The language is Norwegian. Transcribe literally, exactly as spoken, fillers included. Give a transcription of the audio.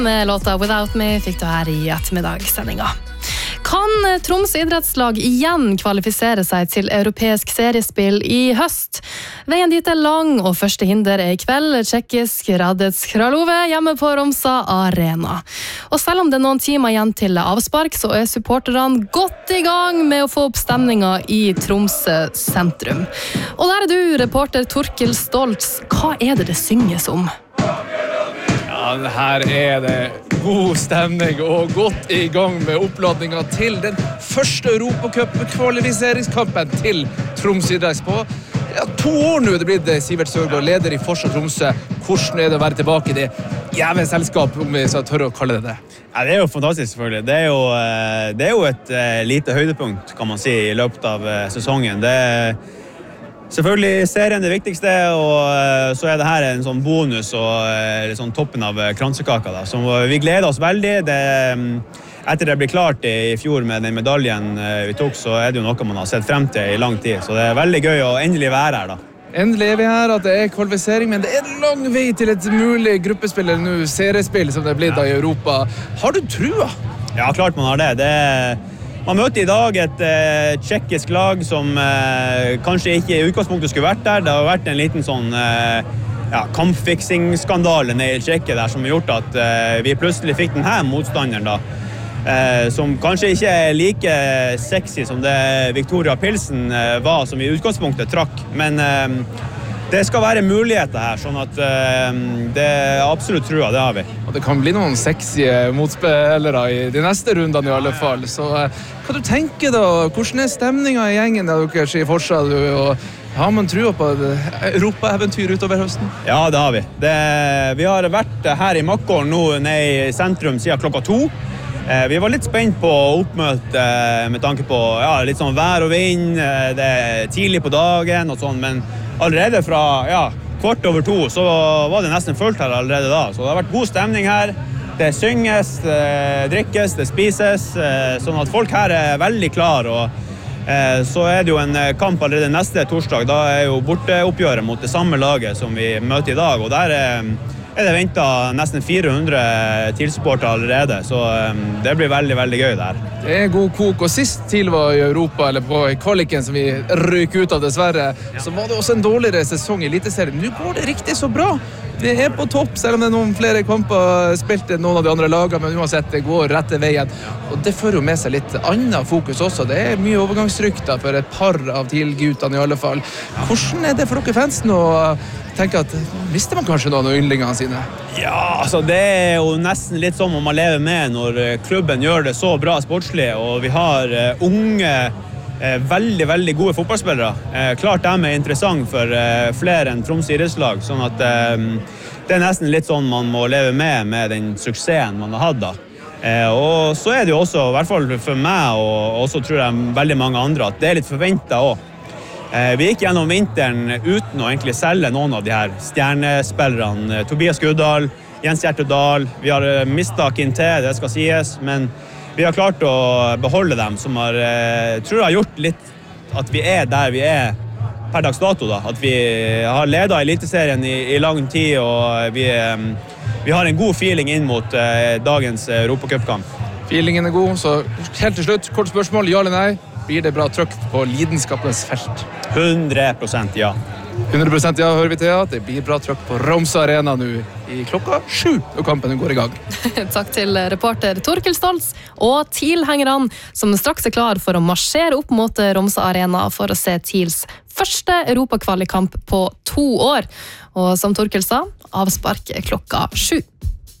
Med låta Without Me fikk du her i ettermiddagssendinga. Kan Troms idrettslag igjen kvalifisere seg til europeisk seriespill i høst? Veien dit er lang, og første hinder er i kveld, tjekkisk Hradec Kralove hjemme på Romsa Arena. Og selv om det er noen timer igjen til avspark, så er supporterne godt i gang med å få opp stemninga i Tromsø sentrum. Og der er du, reporter Torkel Stoltz. Hva er det det synges om? Ja, her er det god stemning og godt i gang med oppladninga til den første Europacup-kvalifiseringskampen til Troms idretts på. Ja, to år nå er det blitt Sivert Sørgaard, leder i Forsa Tromsø. Hvordan er det å være tilbake i det jævlig selskap, om vi skal tørre å kalle det det? Ja, det er jo fantastisk selvfølgelig. Det er jo, det er jo et lite høydepunkt, kan man si, i løpet av sesongen. Det er selvfølgelig serien det viktigste, og så er det her en sånn bonus og sånn toppen av kransekaka. Da. Så vi gleder oss veldig. Det, etter det ble klart i fjor med den medaljen vi tok, så er det jo noe man har sett frem til i lang tid. Så det er veldig gøy å endelig være her da. Endelig er vi her, at det er kvalifisering, men det er en lang vei til et mulig gruppespill eller nå seriespill som det er blitt da i Europa. Har du trua? Ja, klart man har det. Det er Man møter i dag et eh, tjekkisk lag som eh, kanskje ikke i utgangspunktet skulle vært der. Det har vært en liten sånn eh, ja, kampfiksing-skandale nede i Tsjekkia der som har gjort at eh, vi plutselig fikk denne motstanderen da, eh, som kanskje ikke er like sexy som det Victoria Pilsen eh, var, som i utgangspunktet trakk. Men eh, det skal være muligheter her, sånn at uh, det er absolutt trua, det har vi. Og det kan bli noen sexy motspillere i de neste rundene i alle fall. Så uh, hva du tenker da? Hvordan er stemningen i gjengen der dere sier fortsatt? Og har man trua på et Europa-eventyr utover høsten? Ja, det har vi. Det, vi har vært her i Makkålen nå nede i sentrum siden klokka to. Uh, vi var litt spent på oppmøte uh, med tanke på ja, litt sånn vær og vind. Uh, det er tidlig på dagen og sånn, men allerede fra ja, kvart over to så var det nesten fullt her allerede da. Så det har vært god stemning her. Det synges, det drikkes, det spises. Sånn at folk her er veldig klar. Og eh, så er det jo en kamp allerede neste torsdag. Da er jo borteoppgjøret mot det samme laget som vi møter i dag. Og der er, er det ventet nesten fire hundre tilsupportere allerede. Så eh, det blir veldig, veldig gøy der. Det er god kok, og sist til var i Europa, eller på kvaliken som vi røyk ut av dessverre, så var det også en dårligere sesong i eliteserien. Nå går det riktig så bra. Vi er på topp, selv om det er noen flere kamper spilt enn noen av de andre lagene, men uansett, det går rette veien. Og det fører jo med seg litt annet fokus også. Det er mye overgangsrykter for et par av tilgutene i alle fall. Hvordan er det for dere fansen å tenke at mister man kanskje noen av yndlingene sine? Ja, altså det er jo nesten litt sånn man lever med når klubben gjør det så bra sportslig, og vi har uh, unge, uh, veldig, veldig gode fotballspillere. Uh, klart de er interessant for uh, flere enn Troms idrettslag, sånn at uh, det er nesten litt sånn man må leve med med den suksessen man har hatt da. Uh, og så er det jo også, i hvert fall for meg, og også tror jeg veldig mange andre, at det er litt forventet også. Vi gikk gjennom vinteren uten å egentlig selge noen av de her stjernespillerne. Tobias Guddal, Jens Hjertedal, vi har mistet Kinte, det skal sies, men vi har klart å beholde dem, som har, tror jeg har gjort litt at vi er der vi er per dags dato. Da. At vi har ledet eliteserien i, i lang tid, og vi, vi har en god feeling inn mot dagens Europacup-kamp. Feelingen er god, så helt til slutt, kort spørsmål, ja eller nei? Blir det bra trøkk på lidenskapens felt? hundre prosent ja. hundre prosent ja, hører vi til at det blir bra trøkk på Romsa Arena nå i klokka sju, og kampen går i gang. Takk til reporter Torkel Stoltz og tilhengerne som straks er klar for å marsjere opp mot Romsa Arena for å se TILs første europakvalikamp på to år. Og som Torkel sa, avspark klokka sju.